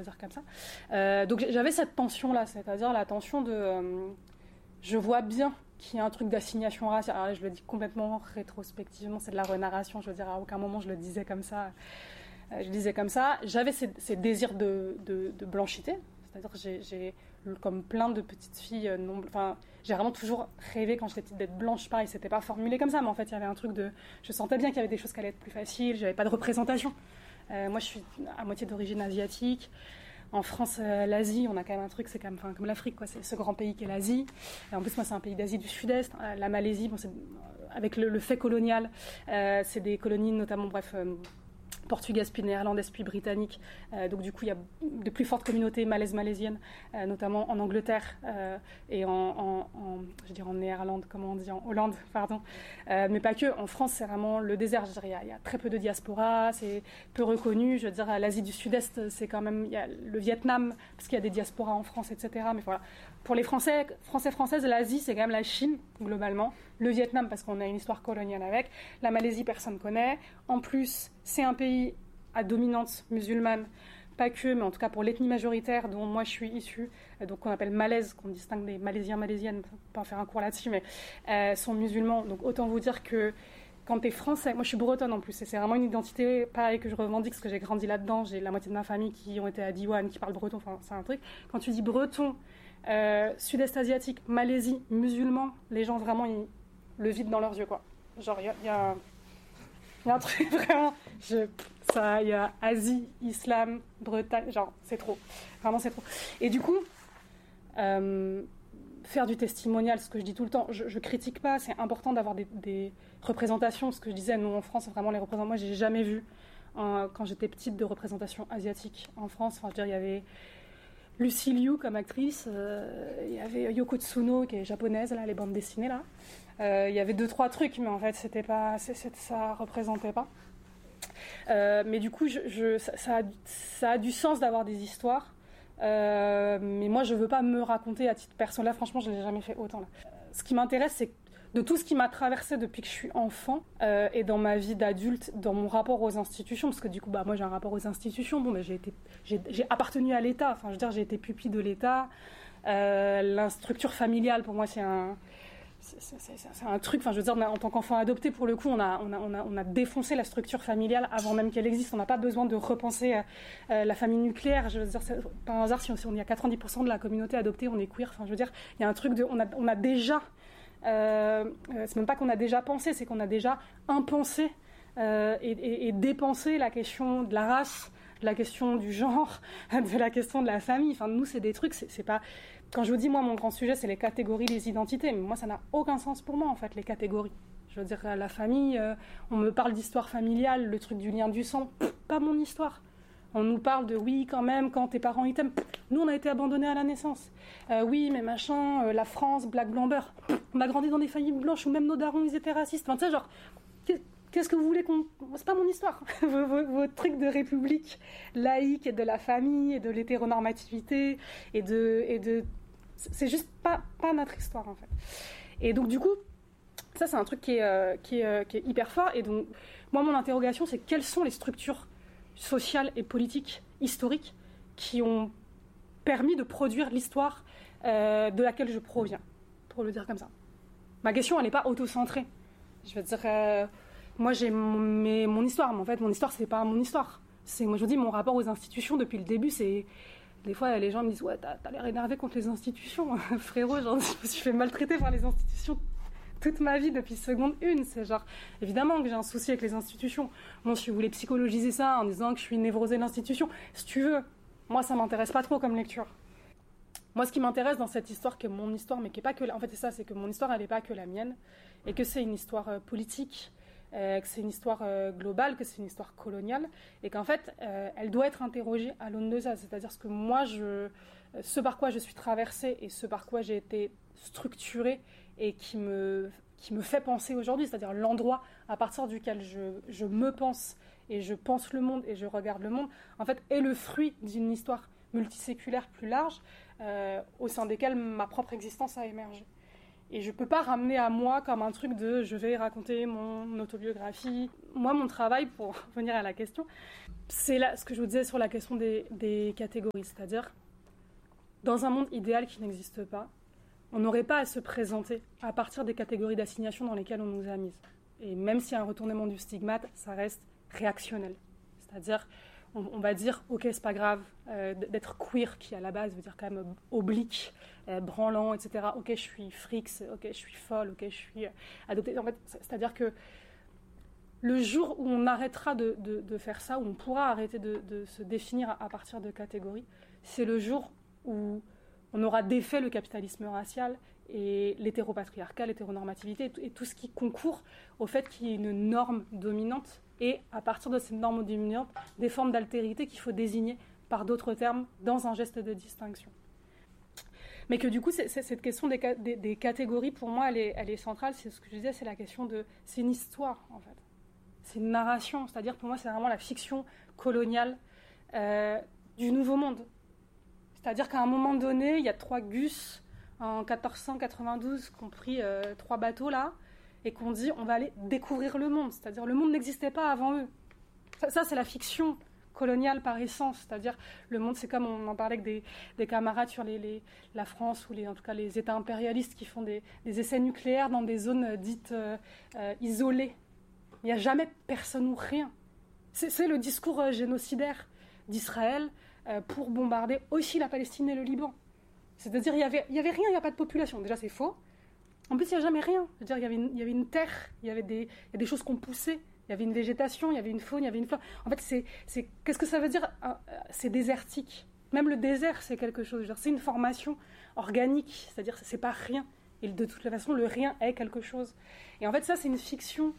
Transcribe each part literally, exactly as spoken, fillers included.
dire comme ça. Euh, donc j'avais cette tension-là, c'est-à-dire la tension de... Euh, je vois bien qu'il y a un truc d'assignation raciale. Alors là, je le dis complètement rétrospectivement, c'est de la renarration, je veux dire, à aucun moment je le disais comme ça. Euh, je disais comme ça. J'avais ces, ces désirs de, de, de blanchité, c'est-à-dire que j'ai, j'ai, comme plein de petites filles, euh, non, enfin, j'ai vraiment toujours rêvé quand j'étais petite d'être blanche. Pareil, c'était pas formulé comme ça, mais en fait, il y avait un truc de... Je sentais bien qu'il y avait des choses qui allaient être plus faciles, j'avais pas de représentation. Euh, moi, je suis à moitié d'origine asiatique. En France, euh, l'Asie, on a quand même un truc, c'est quand même, enfin, comme l'Afrique, quoi. C'est ce grand pays qu'est l'Asie. Et en plus, moi, c'est un pays d'Asie du Sud-Est. Euh, la Malaisie, bon, c'est, avec le, le fait colonial, euh, c'est des colonies, notamment, bref, euh, portugaises, puis néerlandaises, puis britanniques. Euh, donc, du coup, il y a de plus fortes communautés malaises-malaisiennes, euh, notamment en Angleterre euh, et en, en, en, je dirais en Néerlande, comment on dit, en Hollande, pardon. Euh, mais pas que. En France, c'est vraiment le désert. Je dirais, il y a, il y a très peu de diaspora, c'est peu reconnu. Je veux dire, l'Asie du Sud-Est, c'est quand même, il y a le Vietnam, parce qu'il y a des diasporas en France, et cetera. Mais voilà. Pour les Français, Français, Françaises, l'Asie, c'est quand même la Chine, globalement. Le Vietnam, parce qu'on a une histoire coloniale avec. La Malaisie, personne ne connaît. En plus, c'est un pays à dominante musulmane, pas que, mais en tout cas pour l'ethnie majoritaire dont moi je suis issue, donc qu'on appelle malaise, qu'on distingue des Malaisiens, Malaisiennes, pas en faire un cours là-dessus, mais euh, sont musulmans. Donc autant vous dire que quand t'es français, moi je suis bretonne en plus, et c'est vraiment une identité pareil que je revendique, parce que j'ai grandi là-dedans, j'ai la moitié de ma famille qui ont été à Diwan, qui parlent breton, enfin c'est un truc. Quand tu dis breton, euh, sud-est asiatique, Malaisie, musulman, les gens vraiment ils le vident dans leurs yeux, quoi. Genre il y a, y a Il y a un truc vraiment, je, ça, il y a Asie, Islam, Bretagne, genre, c'est trop. Vraiment, c'est trop. Et du coup, euh, faire du testimonial, ce que je dis tout le temps, je, je critique pas, c'est important d'avoir des, des représentations. Ce que je disais, nous, en France, vraiment, les représentants, moi, j'ai jamais vu, hein, quand j'étais petite, de représentation asiatique en France. Enfin, je veux dire, il y avait Lucy Liu comme actrice, euh, il y avait Yoko Tsuno, qui est japonaise, là, les bandes dessinées, là. Euh, il y avait deux trois trucs, mais en fait c'était pas, c'est, c'est, ça représentait pas. Euh, mais du coup, je, je, ça, ça, a, ça a du sens d'avoir des histoires. Euh, mais moi, je veux pas me raconter à titre personnel. Là, franchement, je l'ai jamais fait autant. Là. Ce qui m'intéresse, c'est de tout ce qui m'a traversé depuis que je suis enfant euh, et dans ma vie d'adulte, dans mon rapport aux institutions, parce que du coup, bah moi, j'ai un rapport aux institutions. Bon, bah, j'ai été, j'ai, j'ai appartenu à l'État. Enfin, je veux dire, j'ai été pupille de l'État. Euh, la structure familiale, pour moi, c'est un C'est, c'est, c'est, c'est un truc, enfin je veux dire, en tant qu'enfant adopté, pour le coup, on a, on a, on a, on a défoncé la structure familiale avant même qu'elle existe. On n'a pas besoin de repenser euh, la famille nucléaire. Je veux dire, c'est pas un hasard si on, si on y a quatre-vingt-dix pour cent de la communauté adoptée, on est queer. Enfin, je veux dire, il y a un truc de, on a, on a déjà, euh, c'est même pas qu'on a déjà pensé, c'est qu'on a déjà impensé euh, et, et, et dépensé la question de la race, de la question du genre, de la question de la famille. Enfin, nous, c'est des trucs, c'est, c'est pas. Quand je vous dis, moi, mon grand sujet, c'est les catégories, les identités. Mais moi, ça n'a aucun sens pour moi, en fait, les catégories. Je veux dire, la famille, euh, on me parle d'histoire familiale, le truc du lien du sang, pff, pas mon histoire. On nous parle de, oui, quand même, quand tes parents, ils t'aiment. Pff, nous, on a été abandonnés à la naissance. Euh, oui, mais machin, euh, la France, black, blanc, beurre. Pff, on a grandi dans des familles blanches où même nos darons, ils étaient racistes. Enfin, tu sais, genre, qu'est-ce que vous voulez qu'on... C'est pas mon histoire. Votre truc de république laïque et de la famille et de l'hétéronormativité et de... Et de... C'est juste pas, pas notre histoire, en fait. Et donc, du coup, ça, c'est un truc qui est, euh, qui est, euh, qui est hyper fort. Et donc, moi, mon interrogation, c'est quelles sont les structures sociales et politiques, historiques, qui ont permis de produire l'histoire euh, de laquelle je proviens, pour le dire comme ça. Ma question, elle n'est pas auto-centrée. Je veux dire, euh, moi, j'ai mon, mes, mon histoire, mais en fait, mon histoire, c'est pas mon histoire. C'est, moi, je vous dis, mon rapport aux institutions, depuis le début, c'est... Des fois, les gens me disent « Ouais, t'as, t'as l'air énervé contre les institutions. » Frérot, genre, je me suis fait maltraiter par les institutions toute ma vie depuis seconde une. C'est genre, évidemment que j'ai un souci avec les institutions. Moi, si vous voulez psychologiser ça en disant que je suis névrosée de l'institution, si tu veux, moi, ça m'intéresse pas trop comme lecture. Moi, ce qui m'intéresse dans cette histoire, qui est mon histoire, mais qui est pas que... La... En fait, c'est ça, c'est que mon histoire, elle n'est pas que la mienne, et que c'est une histoire euh, politique, Euh, que c'est une histoire euh, globale, que c'est une histoire coloniale, et qu'en fait, euh, elle doit être interrogée à l'aune de ça. C'est-à-dire ce que moi, je, ce par quoi je suis traversée et ce par quoi j'ai été structurée et qui me, qui me fait penser aujourd'hui, c'est-à-dire l'endroit à partir duquel je, je me pense et je pense le monde et je regarde le monde, en fait, est le fruit d'une histoire multiséculaire plus large euh, au sein desquelles ma propre existence a émergé. Et je ne peux pas ramener à moi comme un truc de je vais raconter mon autobiographie. Moi, mon travail, pour revenir à la question, c'est là, ce que je vous disais sur la question des, des catégories. C'est-à-dire, dans un monde idéal qui n'existe pas, on n'aurait pas à se présenter à partir des catégories d'assignation dans lesquelles on nous a mises. Et même s'il y a un retournement du stigmate, ça reste réactionnel. C'est-à-dire, on, on va dire, ok, c'est pas grave euh, d'être queer, qui à la base veut dire quand même oblique, euh, branlant, et cetera. Ok, je suis frix, ok, je suis folle, ok, je suis euh, adoptée. En fait, c'est-à-dire que le jour où on arrêtera de, de, de faire ça, où on pourra arrêter de, de se définir à, à partir de catégories, c'est le jour où on aura défait le capitalisme racial et l'hétéropatriarcat, l'hétéronormativité, et tout, et tout ce qui concourt au fait qu'il y ait une norme dominante, et à partir de cette norme dominante, des formes d'altérité qu'il faut désigner par d'autres termes dans un geste de distinction. Mais que du coup, c'est, c'est, cette question des, des, des catégories, pour moi, elle est, elle est centrale. C'est ce que je disais, c'est la question de... C'est une histoire, en fait. C'est une narration. C'est-à-dire, pour moi, c'est vraiment la fiction coloniale euh, du Nouveau Monde. C'est-à-dire qu'à un moment donné, il y a trois Gus en quatorze cent quatre-vingt-douze qui ont pris euh, trois bateaux, là, et qu'on dit on va aller découvrir le monde. C'est-à-dire le monde n'existait pas avant eux. Ça, ça c'est la fiction coloniale par essence. C'est-à-dire le monde, c'est comme on en parlait avec des, des camarades sur les, les, la France ou les, en tout cas les États impérialistes qui font des, des essais nucléaires dans des zones dites euh, euh, isolées. Il n'y a jamais personne ou rien. C'est, c'est le discours euh, génocidaire d'Israël euh, pour bombarder aussi la Palestine et le Liban. C'est-à-dire qu'il n'y avait, il y avait rien, il n'y a pas de population. Déjà, c'est faux. En plus, il n'y a jamais rien. C'est-à-dire, il y avait une, il y avait une terre, il y avait des, il y a des choses qu'on poussait, il y avait une végétation, il y avait une faune, il y avait une flore. En fait, c'est, c'est, qu'est-ce que ça veut dire ? C'est désertique. Même le désert, c'est quelque chose. C'est une formation organique, c'est-à-dire c'est pas rien. Et de toute façon, le rien est quelque chose. Et en fait, ça, c'est une fiction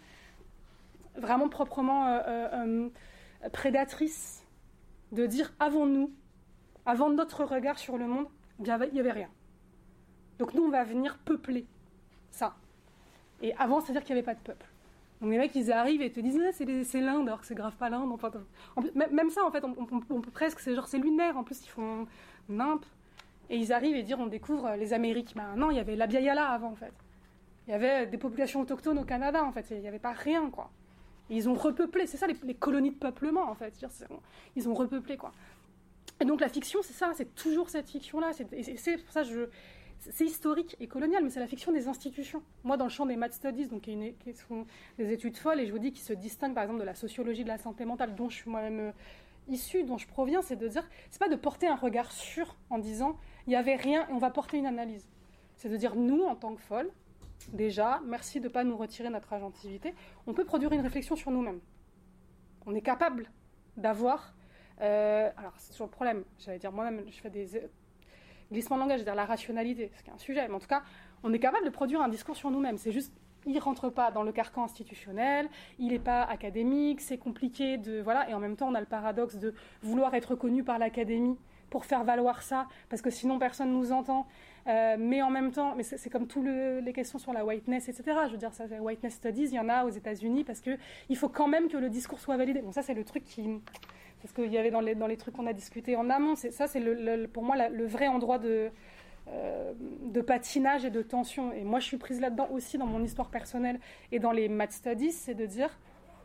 vraiment proprement euh, euh, euh, prédatrice de dire, avant nous, avant notre regard sur le monde, il n'y avait, avait rien. Donc nous, on va venir peupler ça. Et avant, c'est-à-dire qu'il n'y avait pas de peuple. Donc les mecs, ils arrivent et te disent ah, c'est, les, c'est l'Inde, alors que c'est grave pas l'Inde. Enfin, en plus, même ça, en fait, on, on, on peut presque, c'est genre c'est lunaire. En plus, ils font nimp. Et ils arrivent et disent on découvre les Amériques. Ben non, il y avait l'Abya-Yala avant, en fait. Il y avait des populations autochtones au Canada, en fait. Il n'y avait pas rien, quoi. Et ils ont repeuplé. C'est ça, les, les colonies de peuplement, en fait. C'est, ils ont repeuplé, quoi. Et donc la fiction, c'est ça, c'est toujours cette fiction-là. C'est, et c'est pour ça que je... C'est historique et colonial, mais c'est la fiction des institutions. Moi, dans le champ des Mad Studies, donc, qui, une, qui sont des études folles, et je vous dis qu'ils se distinguent, par exemple, de la sociologie de la santé mentale, dont je suis moi-même euh, issue, dont je proviens, c'est de dire, c'est pas de porter un regard sûr en disant, il n'y avait rien et on va porter une analyse. C'est de dire, nous, en tant que folles, déjà, merci de ne pas nous retirer notre agentivité, on peut produire une réflexion sur nous-mêmes. On est capable d'avoir... Euh, alors, c'est toujours le problème. J'allais dire, moi-même, je fais des... glissement de langage, c'est-à-dire la rationalité, c'est un sujet, mais en tout cas, on est capable de produire un discours sur nous-mêmes. C'est juste, il ne rentre pas dans le carcan institutionnel, il n'est pas académique, c'est compliqué de... Voilà, et en même temps, on a le paradoxe de vouloir être reconnu par l'académie pour faire valoir ça, parce que sinon, personne ne nous entend. Euh, mais en même temps, mais c'est, c'est comme toutes le, les questions sur la whiteness, et cetera. Je veux dire, ça, c'est whiteness studies, il y en a aux États-Unis, parce qu'il faut quand même que le discours soit validé. Bon, ça, c'est le truc qui... C'est ce qu'il y avait dans les, dans les trucs qu'on a discutés en amont. C'est, ça, c'est le, le, pour moi la, le vrai endroit de, euh, de patinage et de tension. Et moi, je suis prise là-dedans aussi dans mon histoire personnelle et dans les Mad Studies, c'est de dire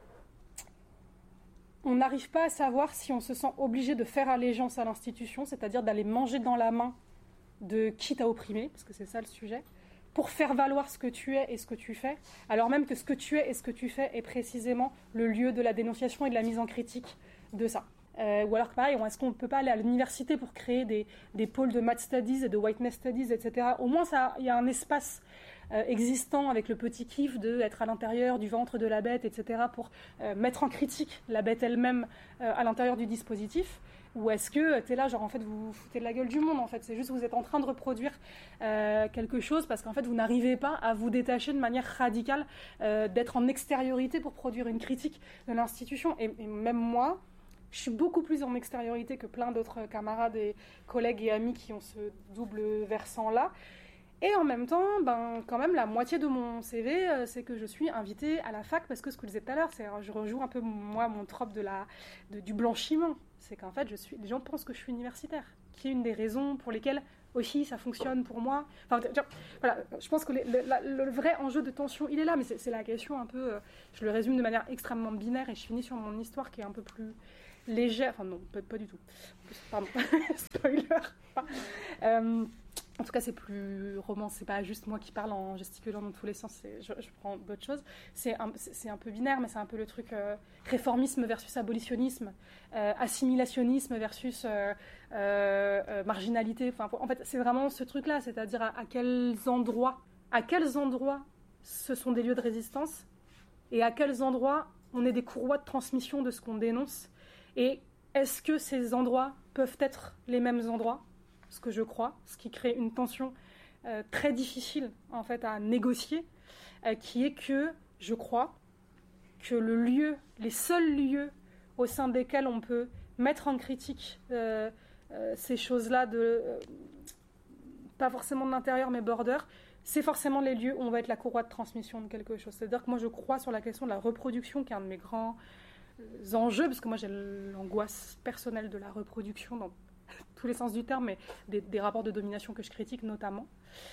on n'arrive pas à savoir si on se sent obligé de faire allégeance à l'institution, c'est-à-dire d'aller manger dans la main de qui t'a opprimé, parce que c'est ça le sujet, pour faire valoir ce que tu es et ce que tu fais, alors même que ce que tu es et ce que tu fais est précisément le lieu de la dénonciation et de la mise en critique de ça. Euh, ou alors pareil, est-ce qu'on ne peut pas aller à l'université pour créer des, des pôles de Mad Studies et de Whiteness Studies, et cetera. Au moins, il y a un espace euh, existant avec le petit kiff d'être à l'intérieur du ventre de la bête, et cetera, pour euh, mettre en critique la bête elle-même euh, à l'intérieur du dispositif. Ou est-ce que tu es là, genre en fait vous vous foutez de la gueule du monde, en fait, c'est juste que vous êtes en train de reproduire euh, quelque chose parce qu'en fait vous n'arrivez pas à vous détacher de manière radicale, euh, d'être en extériorité pour produire une critique de l'institution. Et, et même moi, je suis beaucoup plus en extériorité que plein d'autres camarades et collègues et amis qui ont ce double versant-là. Et en même temps, ben, quand même, la moitié de mon C V, euh, c'est que je suis invitée à la fac, parce que ce que je disais tout à l'heure, c'est je rejoue un peu, moi, mon trope de la, de, du blanchiment. C'est qu'en fait, je suis, les gens pensent que je suis universitaire, qui est une des raisons pour lesquelles aussi ça fonctionne pour moi. Enfin, voilà, je pense que les, le, la, le vrai enjeu de tension, il est là, mais c'est, c'est la question un peu, euh, je le résume de manière extrêmement binaire, et je finis sur mon histoire qui est un peu plus légère. Enfin non, pas, pas du tout. Pardon, spoiler. Euh, En tout cas, c'est plus roman, c'est pas juste moi qui parle en gesticulant dans tous les sens, c'est, je, je prends d'autres choses. C'est un, c'est un peu binaire, mais c'est un peu le truc euh, réformisme versus abolitionnisme, euh, assimilationnisme versus euh, euh, euh, marginalité. Enfin, en fait, c'est vraiment ce truc-là, c'est-à-dire à, à quels endroits, à quels endroits ce sont des lieux de résistance et à quels endroits on est des courroies de transmission de ce qu'on dénonce. Et est-ce que ces endroits peuvent être les mêmes endroits ? Ce que je crois, ce qui crée une tension euh, très difficile en fait à négocier, euh, qui est que je crois que le lieu, les seuls lieux au sein desquels on peut mettre en critique euh, euh, ces choses-là, de, euh, pas forcément de l'intérieur mais border, c'est forcément les lieux où on va être la courroie de transmission de quelque chose. C'est-à-dire que moi je crois sur la question de la reproduction, qui est un de mes grands enjeux, parce que moi j'ai l'angoisse personnelle de la reproduction dans tous les sens du terme, mais des, des rapports de domination que je critique notamment.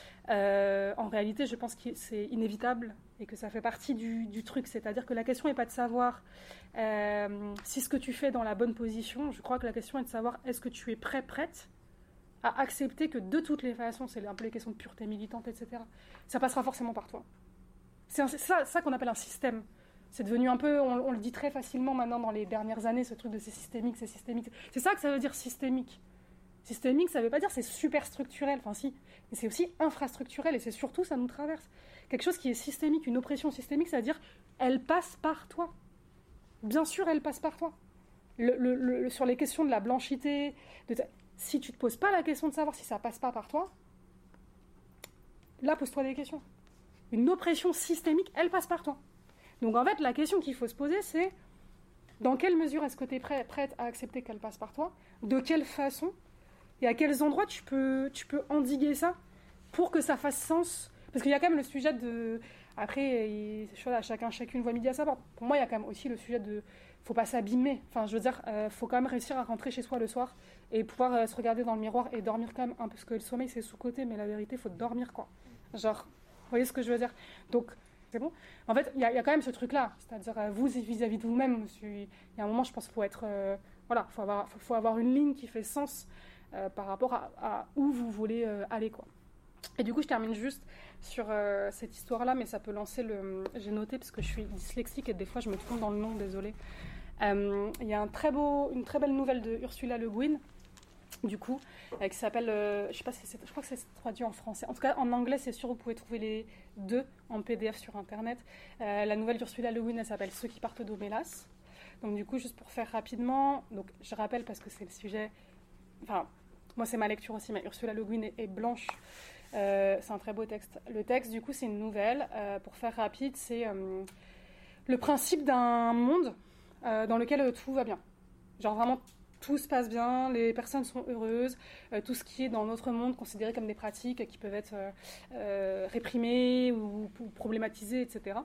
Euh, en réalité, je pense que c'est inévitable et que ça fait partie du, du truc. C'est-à-dire que la question n'est pas de savoir euh, si ce que tu fais est dans la bonne position. Je crois que la question est de savoir est-ce que tu es prêt, prête à accepter que de toutes les façons, c'est un peu les questions de pureté militante, et cetera, ça passera forcément par toi. C'est, un, c'est ça, ça qu'on appelle un système. C'est devenu un peu, on, on le dit très facilement maintenant dans les dernières années, ce truc de c'est systémique, c'est systémique. C'est ça que ça veut dire systémique. Systémique, ça ne veut pas dire c'est super structurel, enfin si, mais c'est aussi infrastructurel, et c'est surtout, ça nous traverse. Quelque chose qui est systémique, une oppression systémique, ça veut dire elle passe par toi. Bien sûr, elle passe par toi. Le, le, le, sur les questions de la blanchité, de ta... si tu ne te poses pas la question de savoir si ça passe pas par toi, là, pose-toi des questions. Une oppression systémique, elle passe par toi. Donc en fait, la question qu'il faut se poser, c'est dans quelle mesure est-ce que tu es prêt, prête à accepter qu'elle passe par toi ? De quelle façon ? Et à quels endroits tu peux, tu peux endiguer ça pour que ça fasse sens ? Parce qu'il y a quand même le sujet de... Après, il, voilà, chacun, chacune voit midi à sa porte. Pour moi, il y a quand même aussi le sujet de... Faut pas s'abîmer. Enfin, je veux dire, euh, faut quand même réussir à rentrer chez soi le soir et pouvoir euh, se regarder dans le miroir et dormir quand même. Hein, parce que le sommeil, c'est sous-côté, mais la vérité, il faut dormir, quoi. Genre, vous voyez ce que je veux dire ? Donc, c'est bon. En fait, il y, y a quand même ce truc-là. C'est-à-dire, euh, vous, vis-à-vis de vous-même, il y a un moment, je pense qu'il faut être... Euh, voilà, il faut avoir, faut, faut avoir une ligne qui fait sens Euh, par rapport à, à où vous voulez euh, aller, quoi. Et du coup, je termine juste sur euh, cette histoire-là, mais ça peut lancer le... J'ai noté, parce que je suis dyslexique et des fois, je me trompe dans le nom, désolée. Euh, il y a un très beau, une très belle nouvelle de Ursula Le Guin, du coup, euh, qui s'appelle... Euh, je sais pas si c'est... Je crois que c'est traduit en français. En tout cas, en anglais, c'est sûr, vous pouvez trouver les deux en P D F sur Internet. Euh, la nouvelle d'Ursula Le Guin, elle s'appelle « Ceux qui partent d'Omélas ». Donc, du coup, juste pour faire rapidement... Donc, je rappelle, parce que c'est le sujet... Enfin, moi, c'est ma lecture aussi, mais Ursula Le Guin est, est blanche. Euh, c'est un très beau texte. Le texte, du coup, c'est une nouvelle. Euh, pour faire rapide, c'est euh, le principe d'un monde euh, dans lequel euh, tout va bien. Genre, vraiment, tout se passe bien, les personnes sont heureuses, euh, tout ce qui est dans notre monde considéré comme des pratiques qui peuvent être euh, euh, réprimées ou, ou problématisées, et cetera.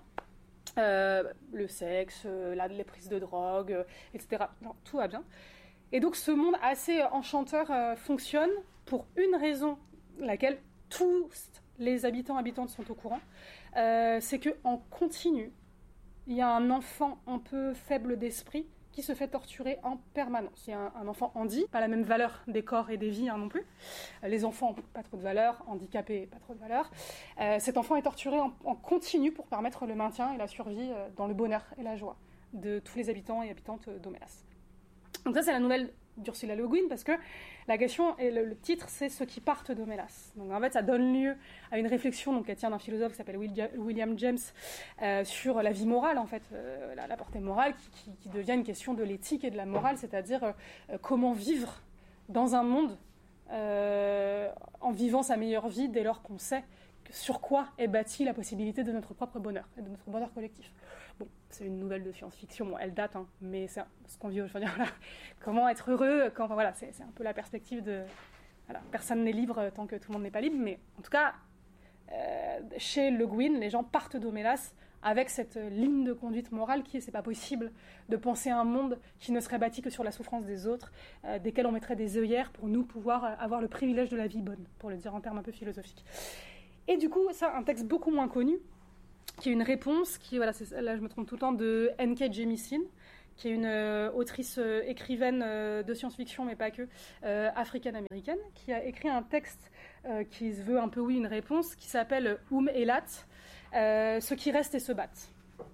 Euh, le sexe, euh, la, les prises de drogue, euh, et cetera. Genre, tout va bien. Et donc ce monde assez enchanteur euh, fonctionne pour une raison, laquelle tous les habitants habitantes sont au courant, euh, c'est qu'en continu, il y a un enfant un peu faible d'esprit qui se fait torturer en permanence. Il y a un, un enfant handi, pas la même valeur des corps et des vies hein, non plus. Les enfants, pas trop de valeur, handicapés, pas trop de valeur. Euh, cet enfant est torturé en, en continu pour permettre le maintien et la survie euh, dans le bonheur et la joie de tous les habitants et habitantes d'Omélas. Donc ça, c'est la nouvelle d'Ursula Le Guin, parce que la question, et le, le titre, c'est « Ceux qui partent d'Omélas ». Donc en fait, ça donne lieu à une réflexion donc, qui tient d'un philosophe qui s'appelle William James euh, sur la vie morale, en fait, euh, la, la portée morale, qui, qui, qui devient une question de l'éthique et de la morale, c'est-à-dire euh, comment vivre dans un monde euh, en vivant sa meilleure vie dès lors qu'on sait sur quoi est bâtie la possibilité de notre propre bonheur et de notre bonheur collectif. Bon, c'est une nouvelle de science-fiction, bon, elle date, hein, mais c'est ce qu'on vit aujourd'hui. Voilà. Comment être heureux, quand, enfin, voilà, c'est, c'est un peu la perspective de... Voilà, personne n'est libre tant que tout le monde n'est pas libre, mais en tout cas, euh, chez Le Guin, les gens partent d'Omélas avec cette ligne de conduite morale qui est c'est pas possible de penser à un monde qui ne serait bâti que sur la souffrance des autres, euh, desquels on mettrait des œillères pour nous pouvoir euh, avoir le privilège de la vie bonne, pour le dire en termes un peu philosophiques. Et du coup, ça, un texte beaucoup moins connu, qui est une réponse, qui, voilà, c'est, là je me trompe tout le temps, de N K Jemisin, qui est une euh, autrice euh, écrivaine euh, de science-fiction, mais pas que, euh, africaine-américaine, qui a écrit un texte euh, qui se veut un peu, oui, une réponse, qui s'appelle Oum Elat, euh, ceux qui restent et se battent.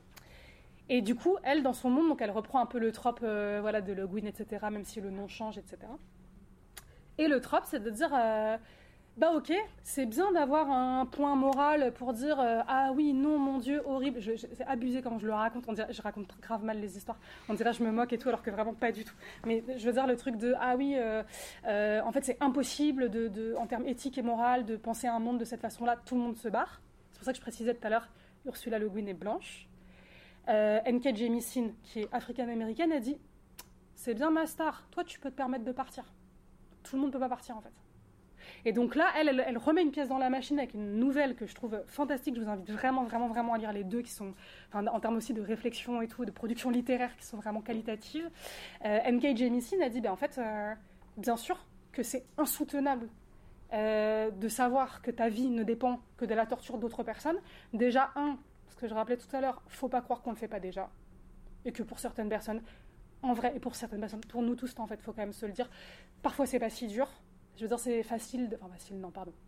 Et du coup, elle, dans son monde, donc elle reprend un peu le trope euh, voilà, de Le Guin, et cetera, même si le nom change, et cetera. Et le trope, c'est de dire... Euh, bah ok, c'est bien d'avoir un point moral pour dire euh, ah oui, non, mon Dieu, horrible. Je, je, c'est abusé quand je le raconte. On dirait, je raconte grave mal les histoires. On dirait je me moque et tout, alors que vraiment pas du tout. Mais je veux dire le truc de ah oui, euh, euh, en fait c'est impossible de, de, en termes éthiques et moraux de penser à un monde de cette façon-là. Tout le monde se barre. C'est pour ça que je précisais tout à l'heure, Ursula Le Guin est blanche. Euh, N K Jemisin, qui est africaine-américaine, a dit c'est bien ma star. Toi, tu peux te permettre de partir. Tout le monde peut pas partir en fait. Et donc là, elle, elle, elle remet une pièce dans la machine avec une nouvelle que je trouve fantastique. Je vous invite vraiment, vraiment, vraiment à lire les deux qui sont, enfin, en termes aussi de réflexion et tout, de production littéraire qui sont vraiment qualitatives. Euh, N K Jemisin a dit, ben, en fait, euh, bien sûr que c'est insoutenable euh, de savoir que ta vie ne dépend que de la torture d'autres personnes. Déjà, un, ce que je rappelais tout à l'heure, faut pas croire qu'on ne le fait pas déjà. Et que pour certaines personnes, en vrai, et pour certaines personnes, pour nous tous, en fait, il faut quand même se le dire, parfois c'est pas si dur. Je veux dire, c'est facile, de, enfin facile, non, pardon,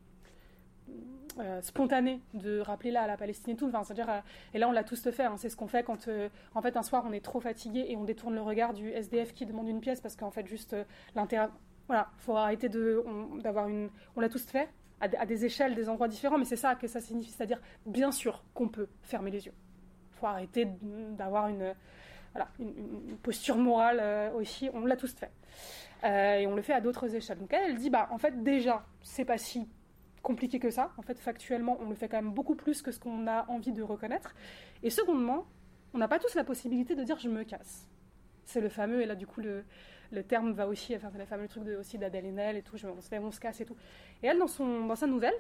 euh, spontané de rappeler là à la Palestine et tout. Enfin, c'est-à-dire, euh, et là, on l'a tous fait. Hein, c'est ce qu'on fait quand, euh, en fait, un soir, on est trop fatigué et on détourne le regard du S D F qui demande une pièce parce qu'en fait, juste euh, l'intérêt. Voilà, faut arrêter de, on, d'avoir une. On l'a tous fait à, à des échelles, des endroits différents, mais c'est ça que ça signifie, c'est-à-dire, bien sûr, qu'on peut fermer les yeux. Faut arrêter d'avoir une, voilà, une, une posture morale euh, aussi. On l'a tous fait. Euh, et on le fait à d'autres échelles. Donc elle, elle dit, bah, en fait, déjà, c'est pas si compliqué que ça. En fait, factuellement, on le fait quand même beaucoup plus que ce qu'on a envie de reconnaître. Et secondement, on n'a pas tous la possibilité de dire « je me casse ». C'est le fameux, et là, du coup, le, le terme va aussi, enfin, c'est le fameux truc de, aussi d'Adèle Haenel et tout, je, on se lève, on se casse et tout. Et elle, dans, son, dans sa nouvelle,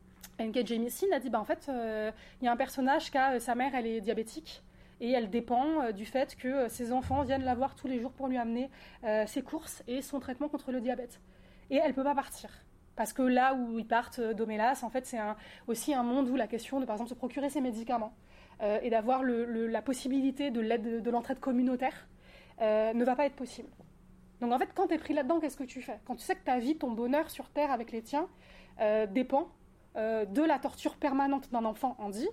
N K Jemisin a dit, bah, en fait, il euh, y a un personnage qui a, euh, sa mère, elle est diabétique, et elle dépend euh, du fait que euh, ses enfants viennent la voir tous les jours pour lui amener euh, ses courses et son traitement contre le diabète. Et elle ne peut pas partir. Parce que là où ils partent euh, d'Omélas, en fait, c'est un, aussi un monde où la question de, par exemple, se procurer ses médicaments euh, et d'avoir le, le, la possibilité de l'aide de, de l'entraide communautaire euh, ne va pas être possible. Donc en fait, quand tu es pris là-dedans, qu'est-ce que tu fais ? Quand tu sais que ta vie, ton bonheur sur Terre avec les tiens euh, dépend euh, de la torture permanente d'un enfant handi,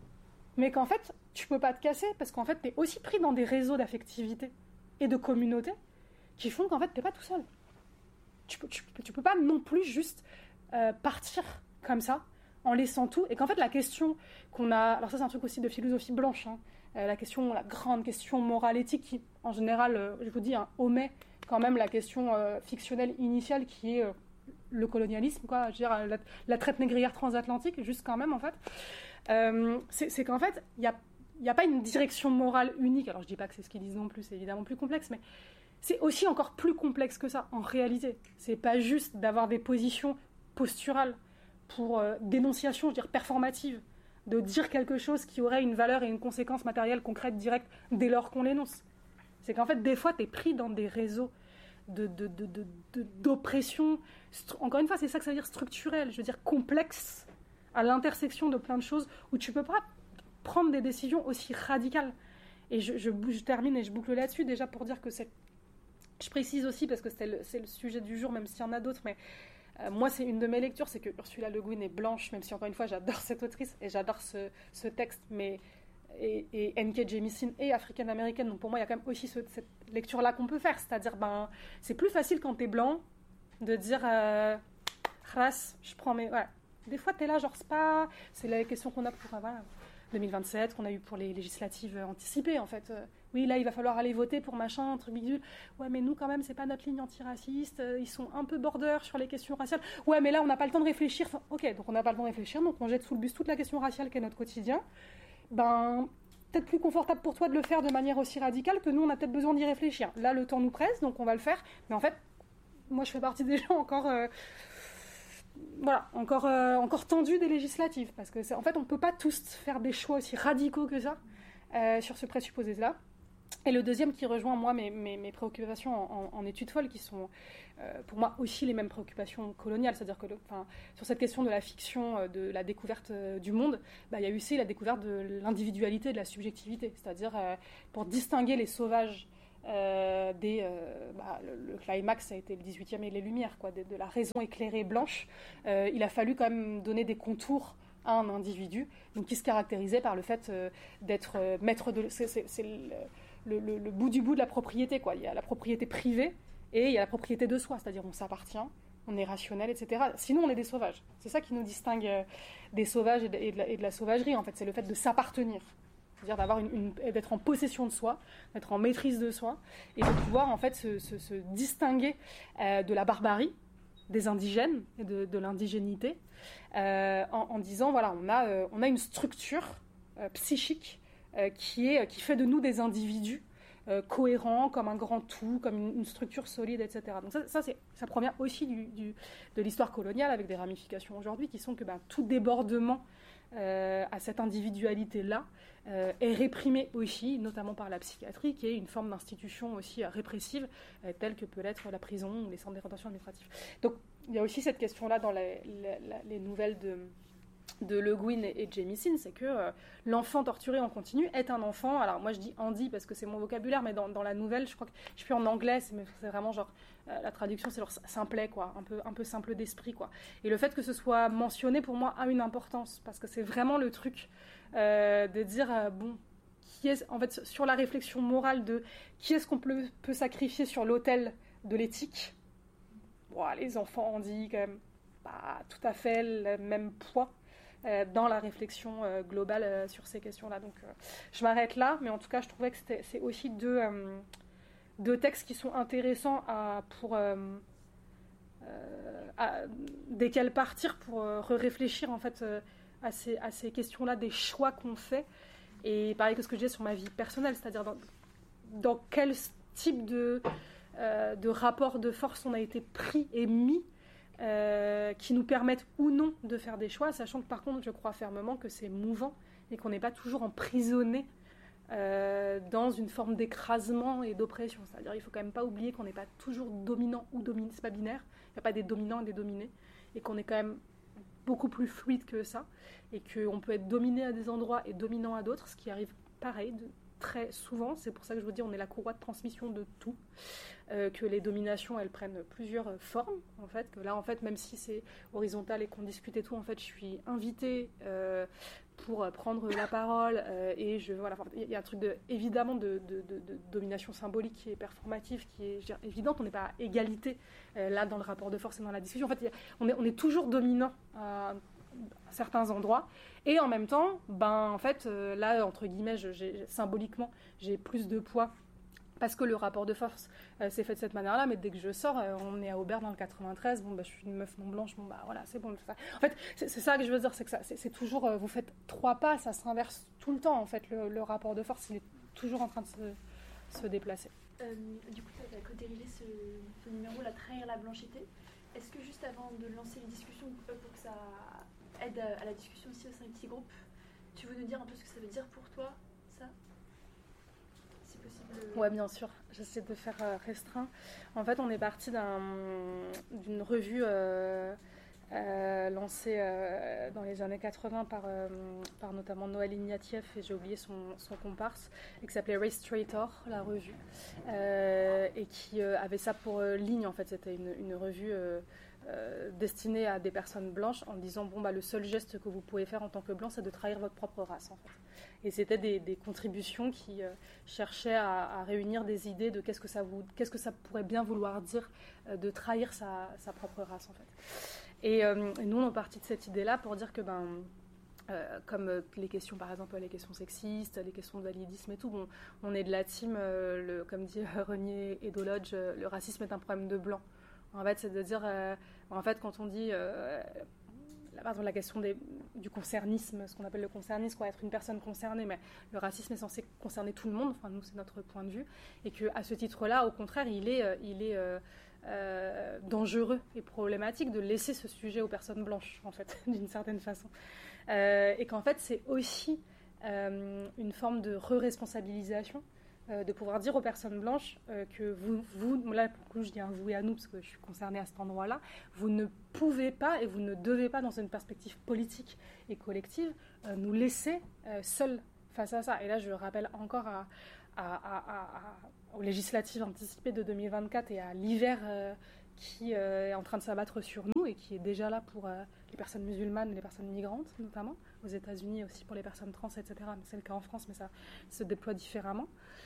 mais qu'en fait, tu peux pas te casser parce qu'en fait, tu es aussi pris dans des réseaux d'affectivité et de communauté qui font qu'en fait, tu n'es pas tout seul. Tu peux, tu, tu peux pas non plus juste euh, partir comme ça en laissant tout. Et qu'en fait, la question qu'on a... Alors ça, c'est un truc aussi de philosophie blanche. Hein, euh, la question, la grande question morale éthique qui, en général, euh, je vous dis, hein, omet quand même la question euh, fictionnelle initiale qui est euh, le colonialisme, quoi. Je veux dire, la, la traite négrière transatlantique, juste quand même, en fait. Euh, c'est, c'est qu'en fait, il n'y a, y a pas une direction morale unique. Alors, je ne dis pas que c'est ce qu'ils disent non plus, c'est évidemment plus complexe, mais c'est aussi encore plus complexe que ça, en réalité. C'est pas juste d'avoir des positions posturales pour euh, dénonciation, je veux dire, performative, de dire quelque chose qui aurait une valeur et une conséquence matérielle concrète, directe, dès lors qu'on l'énonce. C'est qu'en fait, des fois, tu es pris dans des réseaux de, de, de, de, de, d'oppression. Stru- encore une fois, c'est ça que ça veut dire structurel, je veux dire complexe, à l'intersection de plein de choses, où tu peux pas prendre des décisions aussi radicales. Et je, je, je termine et je boucle là-dessus, déjà pour dire que c'est... Je précise aussi, parce que c'est le, c'est le sujet du jour, même s'il y en a d'autres, mais euh, moi, c'est une de mes lectures, c'est que Ursula Le Guin est blanche, même si, encore une fois, j'adore cette autrice, et j'adore ce, ce texte, mais... Et, et N K Jemisin est africaine-américaine, donc pour moi, il y a quand même aussi ce, cette lecture-là qu'on peut faire, c'est-à-dire, ben, c'est plus facile quand t'es blanc, de dire, euh, race, je prends mes... Ouais. Des fois, t'es là, genre, c'est pas... C'est la question qu'on a pour... Euh, voilà, deux mille vingt-sept, qu'on a eu pour les législatives anticipées, en fait. Euh, oui, là, il va falloir aller voter pour machin, truc bidule. Ouais, mais nous, quand même, c'est pas notre ligne antiraciste. Euh, ils sont un peu border sur les questions raciales. Ouais, mais là, on n'a pas le temps de réfléchir. Enfin, ok, donc on n'a pas le temps de réfléchir, donc on jette sous le bus toute la question raciale qui est notre quotidien. Ben, peut-être plus confortable pour toi de le faire de manière aussi radicale que nous, on a peut-être besoin d'y réfléchir. Là, le temps nous presse, donc on va le faire. Mais en fait, moi, je fais partie des gens encore... Euh, voilà, encore, euh, encore tendu des législatives, parce que c'est, en fait, on ne peut pas tous faire des choix aussi radicaux que ça euh, sur ce présupposé-là. Et le deuxième qui rejoint, moi, mes, mes, mes préoccupations en, en, en études folles, qui sont, euh, pour moi, aussi les mêmes préoccupations coloniales, c'est-à-dire que le, sur cette question de la fiction, de la découverte euh, du monde, bah, il y a eu aussi la découverte de l'individualité, de la subjectivité, c'est-à-dire euh, pour distinguer les sauvages Euh, des, euh, bah, le, le climax, ça a été le dix-huitième et les Lumières, quoi, de, de la raison éclairée blanche. Euh, il a fallu quand même donner des contours à un individu, donc qui se caractérisait par le fait euh, d'être euh, maître de... C'est, c'est, c'est le, le, le bout du bout de la propriété, quoi. Il y a la propriété privée et il y a la propriété de soi, c'est-à-dire on s'appartient, on est rationnel, et cetera. Sinon, on est des sauvages. C'est ça qui nous distingue euh, des sauvages et de, et, de la, et de la sauvagerie, en fait. C'est le fait de s'appartenir. C'est-à-dire d'avoir une, une, d'être en possession de soi, d'être en maîtrise de soi, et de pouvoir en fait se, se, se distinguer euh, de la barbarie, des indigènes et de, de l'indigénité, euh, en, en disant voilà, on a, euh, on a une structure euh, psychique euh, qui, est, qui fait de nous des individus euh, cohérents, comme un grand tout, comme une, une structure solide, et cetera. Donc ça, ça, c'est, ça provient aussi du, du, de l'histoire coloniale, avec des ramifications aujourd'hui qui sont que ben, tout débordement Euh, à cette individualité-là euh, est réprimée aussi, notamment par la psychiatrie, qui est une forme d'institution aussi euh, répressive, euh, telle que peut l'être la prison ou les centres de rétention administratifs. Donc il y a aussi cette question-là dans les, les, les nouvelles de, de Le Guin et, et Jamieson, c'est que euh, l'enfant torturé en continu est un enfant, alors moi je dis Andy parce que c'est mon vocabulaire, mais dans, dans la nouvelle, je crois que je suis en anglais, c'est, c'est vraiment genre euh, la traduction c'est genre simplet, quoi, un peu, un peu simple d'esprit, quoi. Et le fait que ce soit mentionné pour moi a une importance, parce que c'est vraiment le truc euh, de dire euh, bon, qui est, en fait, sur la réflexion morale de qui est-ce qu'on peut, peut sacrifier sur l'autel de l'éthique. Bon, les enfants Andy, quand même, pas tout à fait le même poids Euh, dans la réflexion euh, globale euh, sur ces questions-là. Donc, euh, je m'arrête là, mais en tout cas, je trouvais que c'était, c'est aussi deux, euh, deux textes qui sont intéressants à, pour, euh, euh, à, desquels partir pour euh, réfléchir en fait, euh, à, ces, à ces questions-là, des choix qu'on fait. Et pareil que ce que je disais sur ma vie personnelle, c'est-à-dire dans, dans quel type de, euh, de rapport de force on a été pris et mis Euh, qui nous permettent ou non de faire des choix, sachant que par contre je crois fermement que c'est mouvant et qu'on n'est pas toujours emprisonné euh, dans une forme d'écrasement et d'oppression. C'est-à-dire il ne faut quand même pas oublier qu'on n'est pas toujours dominant ou dominé, c'est pas binaire, il n'y a pas des dominants et des dominés, et qu'on est quand même beaucoup plus fluide que ça, et qu'on peut être dominé à des endroits et dominant à d'autres, ce qui arrive pareil de, très souvent. C'est pour ça que je vous dis on est la courroie de transmission de tout, euh, que les dominations elles prennent plusieurs formes en fait, que là en fait même si c'est horizontal et qu'on discute et tout, en fait je suis invitée euh, pour prendre la parole euh, et je voilà, il y a un truc de, évidemment de, de, de, de domination symbolique qui est performative, qui est je veux dire, évidente. On n'est pas à égalité euh, là dans le rapport de force et dans la discussion. En fait, a, on, est, on est toujours dominant à, à certains endroits, et en même temps, ben en fait euh, là entre guillemets, je, j'ai, symboliquement, j'ai plus de poids parce que le rapport de force euh, s'est fait de cette manière-là, mais dès que je sors, euh, on est à Aubert dans le quatre-vingt-treize, bon, bah, je suis une meuf non blanche, bon, bah voilà, c'est bon. Ça. En fait, c'est, c'est ça que je veux dire, c'est que ça, c'est, c'est toujours, euh, vous faites trois pas, ça s'inverse tout le temps, en fait, le, le rapport de force, il est toujours en train de se, se déplacer. Euh, du coup, tu as co-dirigé ce, ce numéro, la trahir la blanchité. Est-ce que juste avant de lancer les discussions, pour que ça aide à, à la discussion aussi au sein du petit groupe, tu veux nous dire un peu ce que ça veut dire pour toi, ça ? Ouais, bien sûr. J'essaie de faire euh, restreint. En fait, on est parti d'un, d'une revue euh, euh, lancée euh, dans les années quatre-vingts par, euh, par notamment Noël Ignatieff, et j'ai oublié son, son comparse, et qui s'appelait Race-Traitor, la revue, euh, et qui euh, avait ça pour euh, ligne. En fait, c'était une, une revue euh, euh, destinée à des personnes blanches, en disant bon bah le seul geste que vous pouvez faire en tant que blanc, c'est de trahir votre propre race, en fait. Et c'était des, des contributions qui euh, cherchaient à, à réunir des idées de qu'est-ce que ça, vous, qu'est-ce que ça pourrait bien vouloir dire euh, de trahir sa, sa propre race, en fait. Et, euh, et nous, on est parti de cette idée-là pour dire que, ben, euh, comme euh, les questions, par exemple, les questions sexistes, les questions de validisme et tout, bon, on est de la team, euh, le, comme dit euh, Renier Edolodge, euh, le racisme est un problème de blanc. En fait, c'est de dire, euh, en fait, quand on dit... Euh, par exemple, la question des, du concernisme, ce qu'on appelle le concernisme, quoi, être une personne concernée, mais le racisme est censé concerner tout le monde, enfin nous c'est notre point de vue, et qu'à ce titre-là, au contraire, il est, il est euh, euh, dangereux et problématique de laisser ce sujet aux personnes blanches, en fait, d'une certaine façon. Euh, et qu'en fait, c'est aussi euh, une forme de re-responsabilisation, euh, de pouvoir dire aux personnes blanches euh, que vous, vous, là, pour le coup, je dis un vous et à nous, parce que je suis concernée à cet endroit-là, vous ne pouvez pas et vous ne devez pas, dans une perspective politique et collective, euh, nous laisser euh, seuls face à ça. Et là, je rappelle encore à, à, à, à, à, aux législatives anticipées de deux mille vingt-quatre et à l'hiver euh, qui euh, est en train de s'abattre sur nous et qui est déjà là pour euh, les personnes musulmanes, les personnes migrantes notamment, aux États-Unis aussi pour les personnes trans, et cetera. Mais c'est le cas en France, mais ça se déploie différemment.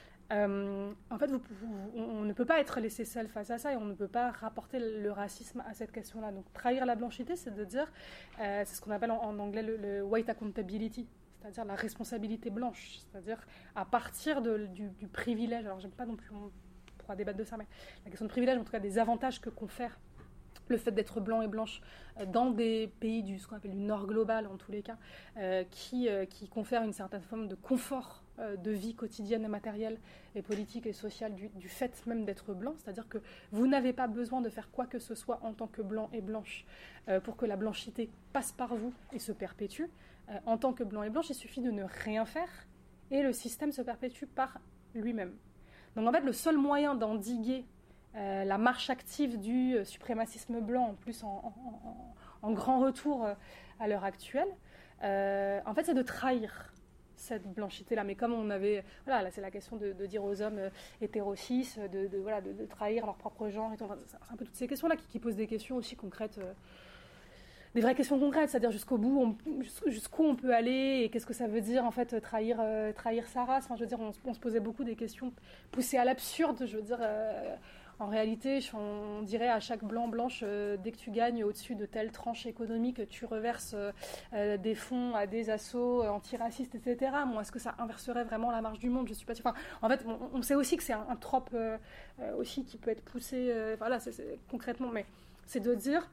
Euh, en fait, vous, vous, on ne peut pas être laissé seul face à ça et on ne peut pas rapporter le racisme à cette question-là. Donc, trahir la blanchité, c'est de dire, euh, c'est ce qu'on appelle en, en anglais le, le white accountability, c'est-à-dire la responsabilité blanche, c'est-à-dire à partir de, du, du privilège. Alors, j'aime pas non plus, on pourra débattre de ça, mais la question de privilège, en tout cas des avantages que confère le fait d'être blanc et blanche euh, dans des pays du ce qu'on appelle du Nord global, en tous les cas, euh, qui, euh, qui confèrent une certaine forme de confort euh, de vie quotidienne et matérielle et politique et sociale du, du fait même d'être blanc, c'est-à-dire que vous n'avez pas besoin de faire quoi que ce soit en tant que blanc et blanche euh, pour que la blanchité passe par vous et se perpétue. Euh, en tant que blanc et blanche, il suffit de ne rien faire et le système se perpétue par lui-même. Donc en fait, le seul moyen d'endiguer euh, la marche active du euh, suprémacisme blanc, en plus en, en, en, en grand retour euh, à l'heure actuelle, euh, en fait, c'est de trahir cette blanchité-là. Mais comme on avait... Voilà, là, c'est la question de, de dire aux hommes euh, hétéro-cis, de, de, voilà, de, de trahir leur propre genre. Et tout. Enfin, c'est un peu toutes ces questions-là qui, qui posent des questions aussi concrètes, euh, des vraies questions concrètes, c'est-à-dire jusqu'au bout, on, jusqu'où on peut aller et qu'est-ce que ça veut dire, en fait, trahir, euh, trahir sa race. Enfin, je veux dire, on, on se posait beaucoup des questions poussées à l'absurde, je veux dire... Euh, En réalité, on dirait à chaque blanc-blanche, euh, dès que tu gagnes au-dessus de telle tranche économique, tu reverses euh, des fonds à des assos euh, antiracistes, et cetera. Moi, est-ce que ça inverserait vraiment la marche du monde ? Je suis pas sûre. Enfin, en fait, on, on sait aussi que c'est un, un trope euh, euh, aussi qui peut être poussé, euh, voilà, c'est, c'est, concrètement, mais c'est de dire,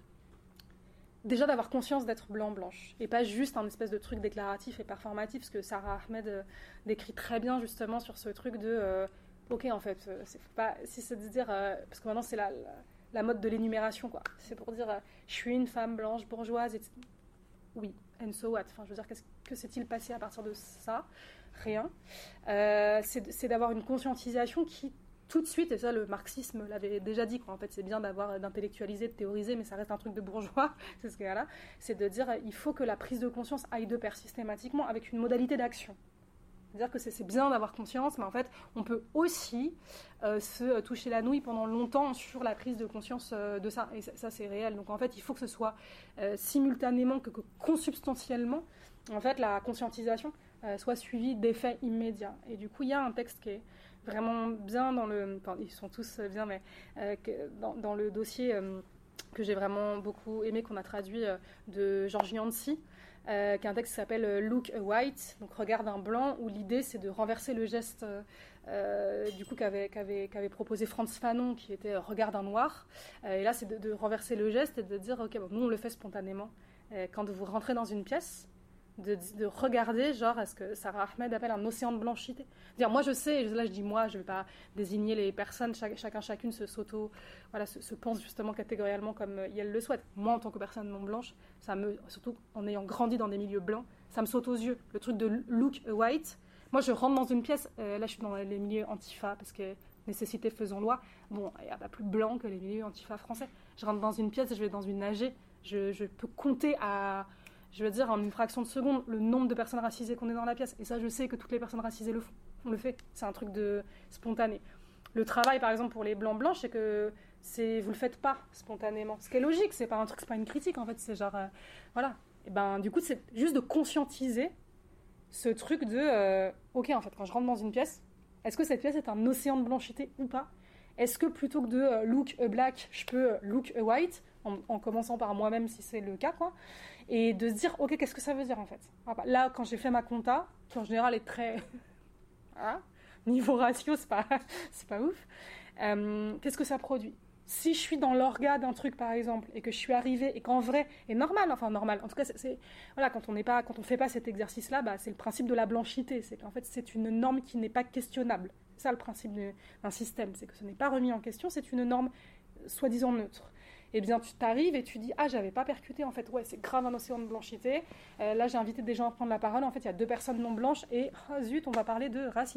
déjà d'avoir conscience d'être blanc-blanche, et pas juste un espèce de truc déclaratif et performatif, ce que Sarah Ahmed euh, décrit très bien justement sur ce truc de... Euh, ok, en fait, c'est pas, si c'est de dire, euh, parce que maintenant c'est la, la, la mode de l'énumération, quoi. C'est pour dire, euh, je suis une femme blanche, bourgeoise, et cetera. Oui, and so what ? Enfin, je veux dire, qu'est-ce que s'est-il passé à partir de ça ? Rien. Euh, c'est, c'est d'avoir une conscientisation qui, tout de suite, et ça le marxisme l'avait déjà dit, quoi. En fait, c'est bien d'avoir, d'intellectualiser, de théoriser, mais ça reste un truc de bourgeois, c'est ce cas-là. C'est de dire, il faut que la prise de conscience aille de pair systématiquement avec une modalité d'action. C'est-à-dire que c'est, c'est bien d'avoir conscience, mais en fait, on peut aussi euh, se toucher la nouille pendant longtemps sur la prise de conscience euh, de ça. Et ça, ça, c'est réel. Donc, en fait, il faut que ce soit euh, simultanément, que, que consubstantiellement, en fait, la conscientisation euh, soit suivie d'effets immédiats. Et du coup, il y a un texte qui est vraiment bien dans le... Enfin, ils sont tous bien, mais euh, que, dans, dans le dossier euh, que j'ai vraiment beaucoup aimé, qu'on a traduit euh, de Georges Yancey, Euh, qui est un texte qui s'appelle euh, Look a White, donc regarde un blanc, où l'idée c'est de renverser le geste euh, du coup qu'avait, qu'avait, qu'avait proposé Frantz Fanon, qui était euh, regarde un noir. Euh, et là c'est de, de renverser le geste et de dire ok, bon, nous on le fait spontanément. Euh, quand vous rentrez dans une pièce, de, de regarder genre à ce que Sarah Ahmed appelle un océan de blanchité. Dire, moi je sais, là je dis moi, je ne vais pas désigner les personnes, chaque, chacun chacune se s'auto, voilà, se, se pense justement catégoriellement comme elle le souhaite. Moi en tant que personne non blanche, ça me, surtout en ayant grandi dans des milieux blancs, ça me saute aux yeux. Le truc de look a white, moi je rentre dans une pièce, euh, là je suis dans les milieux antifa parce que nécessité faisant loi, bon, il n'y a pas plus blanc que les milieux antifa français. Je rentre dans une pièce, je vais dans une A G, je, je peux compter à... je veux dire, en une fraction de seconde, le nombre de personnes racisées qu'on est dans la pièce. Et ça, je sais que toutes les personnes racisées le font. On le fait. C'est un truc de spontané. Le travail, par exemple, pour les blancs-blanches, c'est que c'est, vous le faites pas spontanément. Ce qui est logique, c'est pas un truc, c'est pas une critique, en fait. C'est genre, euh, voilà. Et ben, du coup, c'est juste de conscientiser ce truc de, euh, ok, en fait, quand je rentre dans une pièce, est-ce que cette pièce est un océan de blanchité ou pas ? Est-ce que plutôt que de euh, look a black, je peux look a white, en, en commençant par moi-même si c'est le cas, quoi. Et de se dire, ok, qu'est-ce que ça veut dire en fait ? Là, quand j'ai fait ma compta, qui en général est très... Voilà. Niveau ratio, c'est pas, c'est pas ouf. Euh, qu'est-ce que ça produit ? Si je suis dans l'orga d'un truc, par exemple, et que je suis arrivée, et qu'en vrai, et normal, enfin normal, en tout cas, c'est, c'est, voilà, quand on n'est pas, quand on fait pas cet exercice-là, bah, c'est le principe de la blanchité. C'est qu'en fait, c'est une norme qui n'est pas questionnable. C'est ça le principe de, d'un système, c'est que ce n'est pas remis en question, c'est une norme soi-disant neutre. Eh bien, tu t'arrives et tu dis « Ah, j'avais pas percuté, en fait, ouais, c'est grave un océan de blanchité. Euh, là, j'ai invité des gens à prendre la parole. En fait, il y a deux personnes non blanches et, oh, zut, on va parler de racisme. »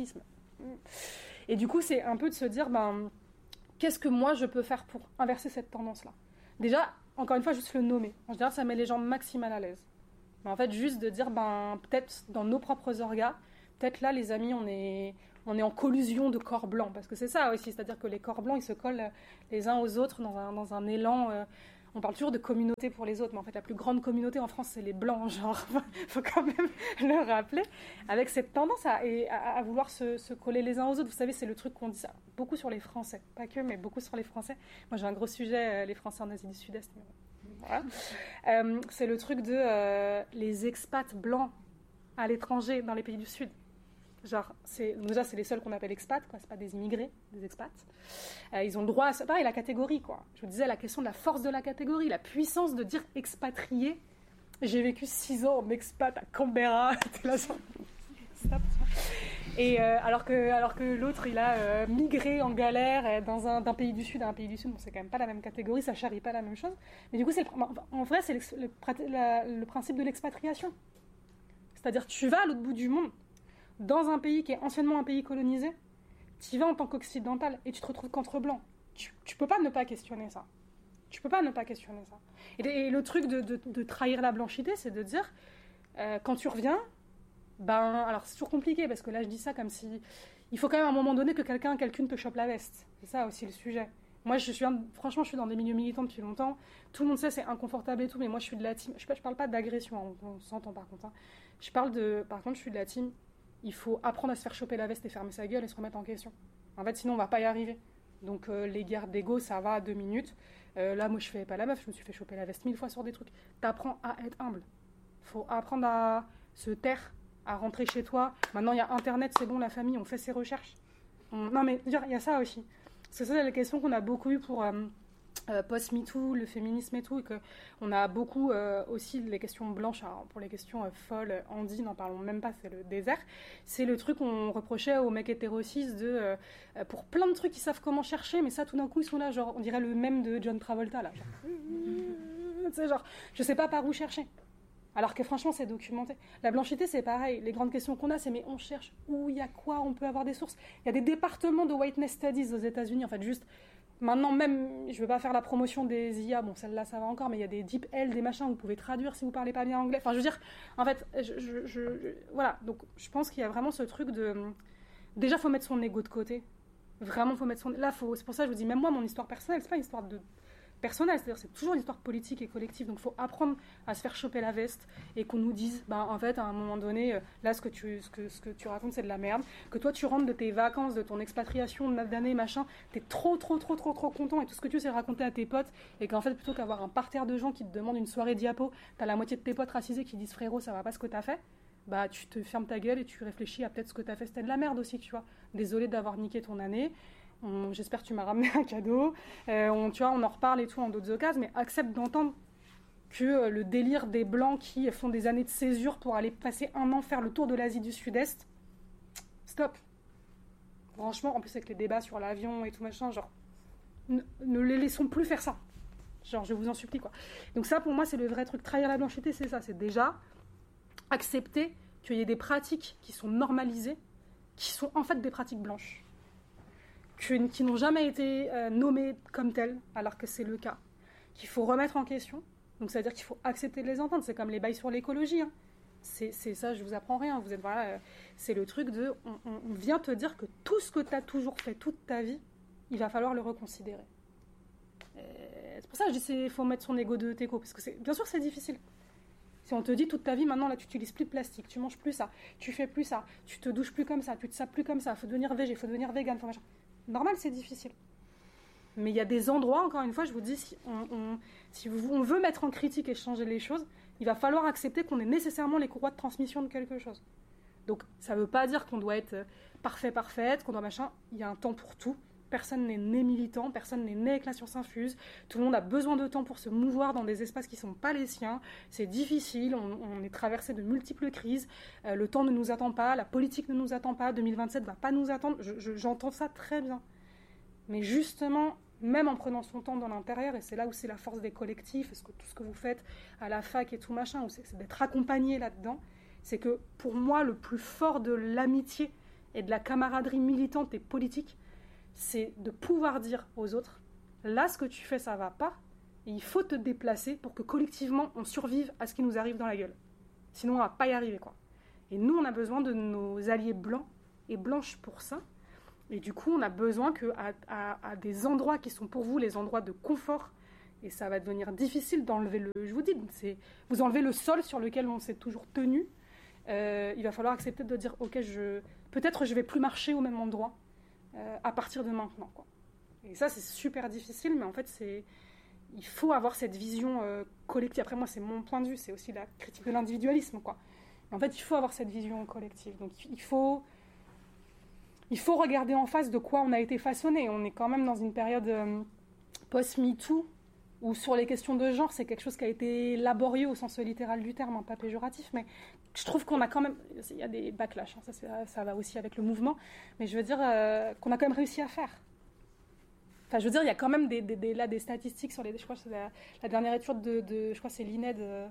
Et du coup, c'est un peu de se dire ben, « Qu'est-ce que moi, je peux faire pour inverser cette tendance-là » Déjà, encore une fois, juste le nommer. En général, ça met les gens maximal à l'aise. Mais en fait, juste de dire ben, peut-être dans nos propres orgas, peut-être là, les amis, on est... on est en collusion de corps blancs, parce que c'est ça aussi, c'est-à-dire que les corps blancs, ils se collent les uns aux autres dans un, dans un élan, euh, on parle toujours de communauté pour les autres, mais en fait la plus grande communauté en France, c'est les blancs, genre, il faut quand même le rappeler, avec cette tendance à, à, à vouloir se, se coller les uns aux autres. Vous savez, c'est le truc qu'on dit ça, beaucoup sur les Français, pas que, mais beaucoup sur les Français. Moi j'ai un gros sujet, les Français en Asie du Sud-Est, mais voilà. Euh, c'est le truc de euh, les expats blancs à l'étranger, dans les pays du Sud. Genre, c'est, déjà, c'est les seuls qu'on appelle expats, quoi. C'est pas des immigrés, des expats. Euh, ils ont le droit à... Pareil, la catégorie, quoi. Je vous disais, la question de la force de la catégorie, la puissance de dire expatrié. J'ai vécu six ans en expat à Canberra. Là, genre... Stop. Et euh, alors, que, alors que l'autre, il a euh, migré en galère euh, dans un, d'un pays du Sud à un pays du Sud. Bon, c'est quand même pas la même catégorie, ça charrie pas la même chose. Mais du coup, c'est le, en vrai, c'est le, le, la, le principe de l'expatriation. C'est-à-dire, tu vas à l'autre bout du monde, dans un pays qui est anciennement un pays colonisé, tu y vas en tant qu'occidental et tu te retrouves qu'entre blancs. Tu, tu peux pas ne pas questionner ça. Tu peux pas ne pas questionner ça. Et, et le truc de, de, de trahir la blanchité, c'est de dire, euh, quand tu reviens, ben, alors c'est toujours compliqué parce que là je dis ça comme si, il faut quand même à un moment donné que quelqu'un, quelqu'une te chope la veste. C'est ça aussi le sujet. Moi, je suis, franchement, je suis dans des milieux militants depuis longtemps. Tout le monde sait, c'est inconfortable et tout, mais moi, je suis de la team. Je, je parle pas d'agression, hein, on, on s'entend par contre. Hein. Je parle de, par contre, je suis de la team. Il faut apprendre à se faire choper la veste et fermer sa gueule et se remettre en question. En fait, sinon, on va pas y arriver. Donc, euh, les guerres d'ego, ça va à deux minutes. Euh, là, moi, je fais pas la meuf, je me suis fait choper la veste mille fois sur des trucs. T'apprends à être humble. Faut apprendre à se taire, à rentrer chez toi. Maintenant, il y a Internet, c'est bon, la famille, on fait ses recherches. On... Non, mais il y a ça aussi. C'est ça, c'est la question qu'on a beaucoup eue pour... Euh, Euh, post-MeToo, le féminisme et tout, et qu'on a beaucoup euh, aussi les questions blanches, alors pour les questions euh, folles, Andy, n'en parlons même pas, c'est le désert, c'est le truc qu'on reprochait aux mecs hétérocis de, euh, pour plein de trucs, ils savent comment chercher, mais ça tout d'un coup ils sont là, genre on dirait le mème de John Travolta, là, genre, tu sais, genre, je sais pas par où chercher. Alors que franchement, c'est documenté. La blanchité, c'est pareil. Les grandes questions qu'on a, c'est mais on cherche où, il y a quoi, on peut avoir des sources. Il y a des départements de whiteness studies aux États-Unis, en fait, juste. Maintenant, même, je ne veux pas faire la promotion des I A, bon, celle-là, ça va encore, mais il y a des DeepL, des machins, vous pouvez traduire si vous ne parlez pas bien anglais. Enfin, je veux dire, en fait, je, je, je, je, voilà. Donc, je pense qu'il y a vraiment ce truc de... Déjà, il faut mettre son ego de côté. Vraiment, il faut mettre son... Là, faut... c'est pour ça que je vous dis, même moi, mon histoire personnelle, ce n'est pas une histoire de... personnelle, c'est-à-dire c'est toujours une histoire politique et collective, donc il faut apprendre à se faire choper la veste et qu'on nous dise, bah, en fait, à un moment donné, là, ce que tu, ce que, ce que tu racontes, c'est de la merde, que toi, tu rentres de tes vacances, de ton expatriation de neuf d'année, machin, t'es trop, trop, trop, trop, trop content et tout ce que tu sais raconter à tes potes et qu'en fait, plutôt qu'avoir un parterre de gens qui te demandent une soirée diapo, t'as la moitié de tes potes racisés qui disent, frérot, ça va pas ce que t'as fait, bah, tu te fermes ta gueule et tu réfléchis à peut-être ce que t'as fait, c'était de la merde aussi, tu vois. Désolé d'avoir niqué ton année. On, j'espère que tu m'as ramené un cadeau. Euh, on, tu vois, on en reparle et tout en d'autres occasions, mais accepte d'entendre que euh, le délire des Blancs qui font des années de césure pour aller passer un an faire le tour de l'Asie du Sud-Est, stop. Franchement, en plus avec les débats sur l'avion et tout machin, genre, ne, ne les laissons plus faire ça. Genre, je vous en supplie, quoi. Donc ça, pour moi, c'est le vrai truc. Trahir la blanchité, c'est ça. C'est déjà accepter qu'il y ait des pratiques qui sont normalisées, qui sont en fait des pratiques blanches. Qui n'ont jamais été euh, nommées comme telles, alors que c'est le cas, qu'il faut remettre en question. Donc, c'est-à-dire qu'il faut accepter de les entendre. C'est comme les bails sur l'écologie. Hein. C'est, c'est ça, je vous apprends rien. Vous êtes, voilà, euh, c'est le truc de... On, on, on vient te dire que tout ce que tu as toujours fait toute ta vie, il va falloir le reconsidérer. Et c'est pour ça que je dis qu'il faut mettre son ego de téco, parce que c'est, bien sûr, c'est difficile. Si on te dit toute ta vie, maintenant, là, tu n'utilises plus de plastique, tu manges plus ça, tu fais plus ça, tu te douches plus comme ça, tu te sapes plus comme ça, il faut devenir végé, il faut devenir vegan, faut machin. Normal, c'est difficile. Mais il y a des endroits, encore une fois, je vous dis, si on, on, si on veut mettre en critique et changer les choses, il va falloir accepter qu'on est nécessairement les courroies de transmission de quelque chose. Donc, ça ne veut pas dire qu'on doit être parfait, parfaite, qu'on doit machin. Il y a un temps pour tout. Personne n'est né militant, personne n'est né avec la science infuse. Tout le monde a besoin de temps pour se mouvoir dans des espaces qui ne sont pas les siens. C'est difficile, on, on est traversé de multiples crises. Euh, le temps ne nous attend pas, la politique ne nous attend pas, deux mille vingt-sept ne va pas nous attendre. Je, je, j'entends ça très bien. Mais justement, même en prenant son temps dans l'intérieur, et c'est là où c'est la force des collectifs, et ce que, tout ce que vous faites à la fac et tout machin, où c'est, c'est d'être accompagné là-dedans, c'est que pour moi, le plus fort de l'amitié et de la camaraderie militante et politique, c'est de pouvoir dire aux autres, là, ce que tu fais, ça va pas, et il faut te déplacer pour que collectivement, on survive à ce qui nous arrive dans la gueule. Sinon, on va pas y arriver, quoi. Et nous, on a besoin de nos alliés blancs et blanches pour ça. Et du coup, on a besoin qu'à à, à des endroits qui sont pour vous les endroits de confort, et ça va devenir difficile d'enlever le... Je vous dis, c'est, vous enlevez le sol sur lequel on s'est toujours tenu. Euh, il va falloir accepter de dire, ok, je, peut-être je vais plus marcher au même endroit euh, à partir de maintenant, quoi. Et ça, c'est super difficile, mais en fait, c'est... il faut avoir cette vision euh, collective. Après, moi, c'est mon point de vue, c'est aussi la critique de l'individualisme, quoi. En fait, il faut avoir cette vision collective. Donc, il faut, il faut regarder en face de quoi on a été façonné. On est quand même dans une période euh, post-MeToo, où sur les questions de genre, c'est quelque chose qui a été laborieux au sens littéral du terme, hein, pas péjoratif, mais je trouve qu'on a quand même... Il y a des backlash, hein, ça, c'est, ça va aussi avec le mouvement, mais je veux dire euh, qu'on a quand même réussi à faire. Enfin, je veux dire, il y a quand même des, des, des, là, des statistiques sur les... Je crois que c'est la, la dernière étude de, de... Je crois que c'est l'I N E D, euh,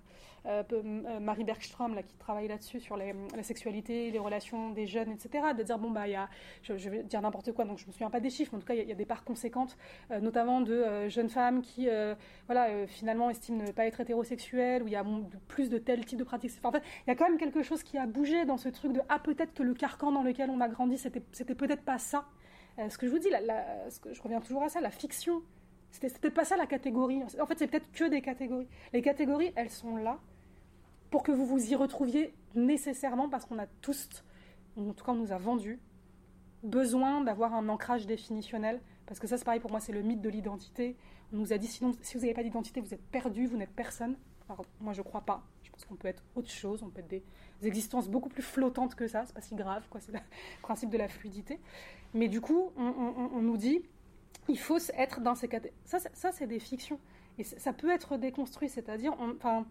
euh, Marie Bergström, là, qui travaille là-dessus, sur les, la sexualité, les relations des jeunes, et cetera. De dire, bon, bah, il y a... Je, je vais dire n'importe quoi, donc je ne me souviens pas des chiffres, mais en tout cas, il y, y a des parts conséquentes, euh, notamment de euh, jeunes femmes qui, euh, voilà, euh, finalement, estiment ne pas être hétérosexuelles, où il y a plus de tel type de pratiques. Enfin, en fait, il y a quand même quelque chose qui a bougé dans ce truc de, ah, peut-être que le carcan dans lequel on a grandi, c'était, c'était peut-être pas ça. Euh, ce que je vous dis, la, la, ce que, je reviens toujours à ça, la fiction, c'était, c'était pas ça la catégorie. En fait, c'est peut-être que des catégories. Les catégories, elles sont là pour que vous vous y retrouviez nécessairement, parce qu'on a tous, en tout cas on nous a vendu, besoin d'avoir un ancrage définitionnel, parce que ça c'est pareil pour moi, c'est le mythe de l'identité. On nous a dit, sinon, si vous n'avez pas d'identité, vous êtes perdu, vous n'êtes personne. Alors, moi je crois pas. Je pense qu'on peut être autre chose, on peut être des, des existences beaucoup plus flottantes que ça, c'est pas si grave, quoi. C'est le principe de la fluidité. Mais du coup, on, on, on nous dit, il faut être dans ces catégories. Ça, ça, c'est des fictions. Et ça peut être déconstruit, c'est-à-dire, enfin,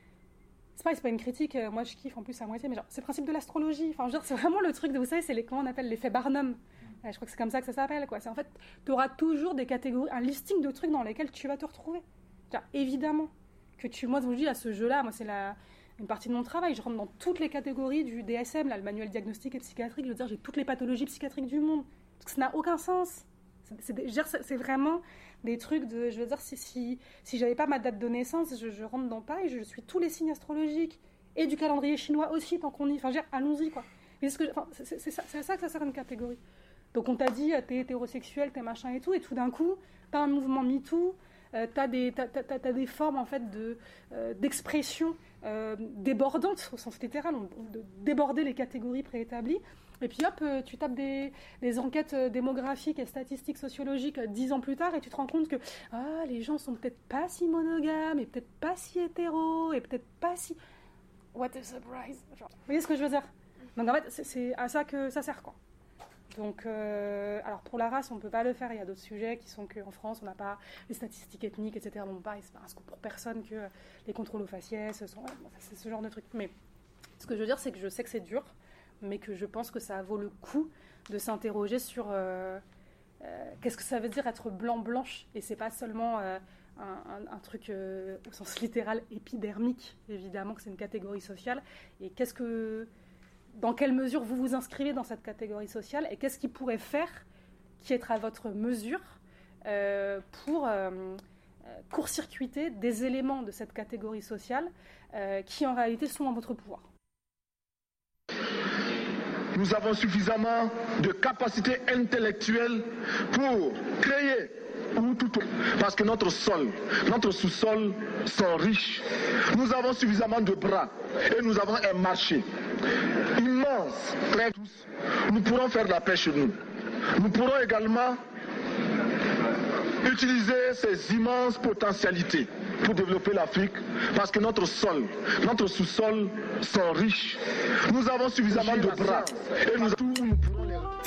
c'est pas, c'est pas une critique, moi je kiffe en plus à moitié, mais genre, c'est le principe de l'astrologie. Enfin, je veux dire, c'est vraiment le truc de, vous savez, c'est les, comment on appelle l'effet Barnum. Je crois que c'est comme ça que ça s'appelle, quoi. C'est en fait, tu auras toujours des catégories, un listing de trucs dans lesquels tu vas te retrouver. Genre, évidemment que tu, moi, je vous dis, à ce jeu-là, moi, c'est la, une partie de mon travail. Je rentre dans toutes les catégories du D S M, là, le manuel diagnostique et psychiatrique. Je veux dire, j'ai toutes les pathologies psychiatriques du monde. Parce que ça n'a aucun sens. C'est, c'est, je veux dire, c'est vraiment des trucs de... Je veux dire, si, si, si j'avais pas ma date de naissance, je, je rentre dans pareil, je suis tous les signes astrologiques. Et du calendrier chinois aussi, tant qu'on y... Enfin, je veux dire, allons-y, quoi. Mais c'est, ce que, enfin, c'est, c'est, ça, c'est à ça que ça sert une catégorie. Donc on t'a dit, t'es hétérosexuel, t'es machin et tout, et tout d'un coup, t'as un mouvement MeToo, euh, t'as, des, t'as, t'as, t'as des formes, en fait, de, euh, d'expression euh, débordantes, au sens littéral, de déborder les catégories préétablies. Et puis hop, tu tapes des, des enquêtes démographiques et statistiques sociologiques dix ans plus tard, et tu te rends compte que ah, les gens sont peut-être pas si monogames, et peut-être pas si hétéros, et peut-être pas si... What a surprise. Genre, vous voyez ce que je veux dire? Donc en fait, c'est, c'est à ça que ça sert, quoi. Donc, euh, alors pour la race, on ne peut pas le faire. Il y a d'autres sujets qui sont qu'en France, on n'a pas les statistiques ethniques, et cetera. Bon, pareil, c'est pas un scoop pour personne que les contrôles aux faciès sont... Ouais, bon, c'est ce genre de truc. Mais ce que je veux dire, c'est que je sais que c'est dur, mais que je pense que ça vaut le coup de s'interroger sur euh, euh, qu'est-ce que ça veut dire être blanc-blanche. Et c'est pas seulement euh, un, un, un truc euh, au sens littéral épidermique, évidemment que c'est une catégorie sociale. Et qu'est-ce que... Dans quelle mesure vous vous inscrivez dans cette catégorie sociale et qu'est-ce qui pourrait faire qui est à votre mesure euh, pour euh, court-circuiter des éléments de cette catégorie sociale euh, qui en réalité sont en votre pouvoir. Nous avons suffisamment de capacité intellectuelle pour créer ou tout, parce que notre sol, notre sous-sol sont riches. Nous avons suffisamment de bras et nous avons un marché immense, très tous. Nous pourrons faire de la pêche chez nous. Nous pourrons également utiliser ces immenses potentialités pour développer l'Afrique, parce que notre sol, notre sous-sol sont riches. Nous avons suffisamment de bras et nous, nous pourrons les